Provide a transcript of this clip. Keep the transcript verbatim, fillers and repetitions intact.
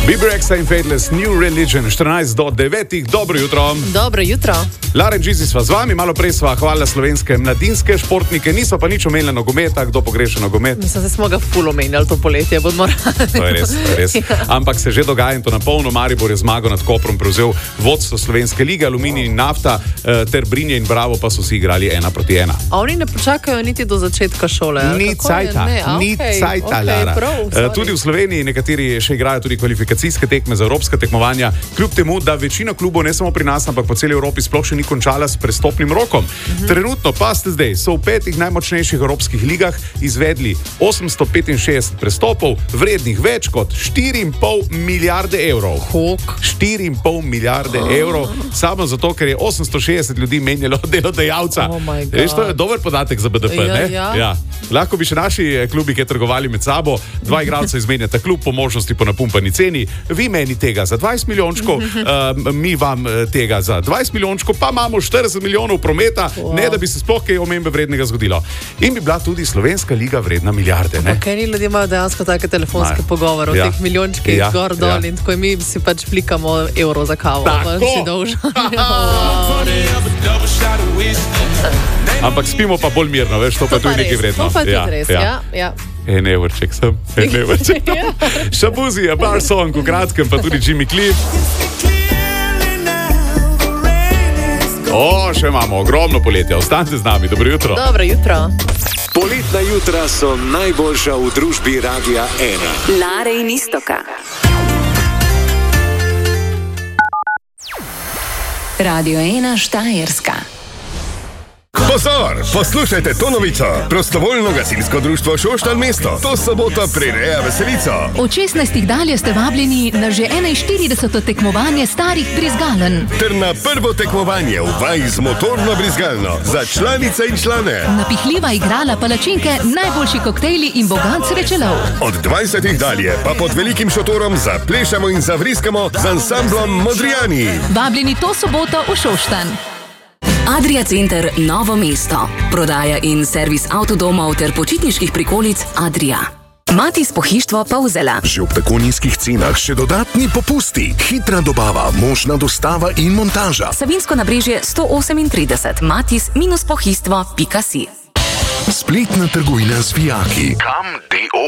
Bibrexa in Faithless New Religion, štirinajst do devetih, dobro jutro. Dobro jutro. Lara in Gizi sva z vami, malo prej sva hvalila slovenske mladinske športnike, nisva pa nič omenila nogometa, kdo pogreša nogomet. Mislim, da smo ga ful omenjali to poletje, bodmo radi. To je res, to je res. Ja. Ampak se že dogaja in to na polno. Maribor je zmago nad Koprom prevzel vodstvo slovenske lige, Aluminij in Nafta ter Brinje in Bravo pa so si igrali ena proti ena. A oni ne počakajo niti do začetka šole? Ni cajta, ni cajta, Lara. Tudi v Sloveniji nekateri še igrajo tudi kvalifikacijske tekme za evropska tekmovanja, kljub temu, da večina klubov, ne samo pri nas, ampak po celi Evropi sploh še ni končala s prestopnim rokom. Mhm. Trenutno pa ste zdaj, so v petih najmočnejših evropskih ligah izvedli osemsto petinšestdeset prestopov, vrednih več kot štiri in pol milijarde evrov. Kok? štiri in pol milijarde oh. evrov, samo zato, ker je osemsto šestdeset ljudi menjalo delodajalca. Oh Veš, to je dober podatek za B D P, ja, ne? Ja. Ja. Lahko bi še naši klubi, ki trgovali med sabo, dva igralca izmenjata klub po možnosti po napumpani ceni, vi meni tega za dvajset milijončkov, uh, mi vam tega za dvajset milijončkov, pa imamo štirideset milijonov prometa, wow. ne da bi se sploh kaj omembe vrednega zgodilo. In bi bila tudi slovenska liga vredna milijarde, ne? Kaj ni ljudje imajo dejansko take telefonske Aj. pogovore o ja. teh milijončkih ja. gor dol ja. in tako mi si pač plikamo evro za kavo. Tako! Ampak spimo pa bolj mirno, veš, to, to pa tudi nekaj vredno. To pa tudi ja, res, ja. ja, ja. En evrček sem, en evrček. Shaboozey je bar song, v kratkem pa tudi Jimmy Cliff. O, še imamo ogromno poletja, ostanite z nami, dobro jutro. Dobro jutro. Poletna jutra so najboljša v družbi Radia ena. Lare in Istoka. Radio ena Štajerska. Pozor, poslušajte to novico. Prostovoljno gasilsko društvo Šoštanj mesto to soboto prireja veselico. Od šestnajstih dalje ste vabljeni na že enainštirideseto tekmovanje starih brizgalen. Ter na prvo tekmovanje v vaji z motorno brizgalno za članice in člane. Napihljiva igrala, palačinke, najboljši koktejli in bogat srečelov. Od dvajsetih dalje pa pod velikim šotorom zaplešamo in zavriskamo z ansamblom Modrijani. Vabljeni to soboto v Šoštanj. Adria Center Novo mesto. Prodaja in servis avtodomov ter počitniških prikolic Adria. Matis pohištvo Polzela. Že ob tako nizkih cenah še dodatni popusti. Hitra dobava, možna dostava in montaža. Savinsko nabrežje sto osemintrideset. Matis minus pohištvo pika si. Spletna trgovina z vijaki. Kam D O